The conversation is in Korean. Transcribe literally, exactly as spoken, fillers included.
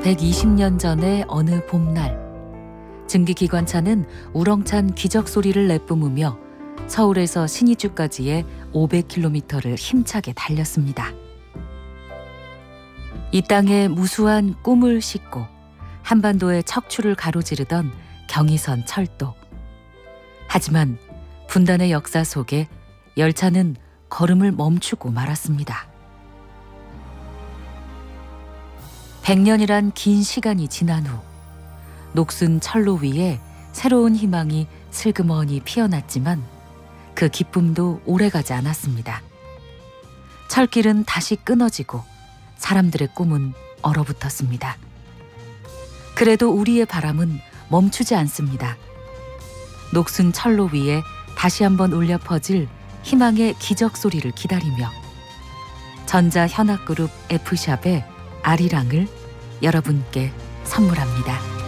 백이십 년 전의 어느 봄날, 증기기관차는 우렁찬 기적 소리를 내뿜으며 서울에서 신의주까지의 오백 킬로미터를 힘차게 달렸습니다. 이 땅에 무수한 꿈을 싣고 한반도의 척추를 가로지르던 경의선 철도. 하지만 분단의 역사 속에 열차는 걸음을 멈추고 말았습니다. 백 년이란 긴 시간이 지난 후 녹슨 철로 위에 새로운 희망이 슬그머니 피어났지만 그 기쁨도 오래가지 않았습니다. 철길은 다시 끊어지고 사람들의 꿈은 얼어붙었습니다. 그래도 우리의 바람은 멈추지 않습니다. 녹슨 철로 위에 다시 한번 울려 퍼질 희망의 기적 소리를 기다리며 전자현악그룹 F샵의 아리랑을 여러분께 선물합니다.